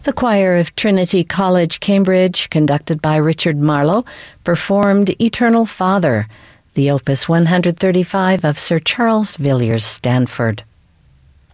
The choir of Trinity College, Cambridge, conducted by Richard Marlowe, performed Eternal Father, the opus 135 of Sir Charles Villiers Stanford.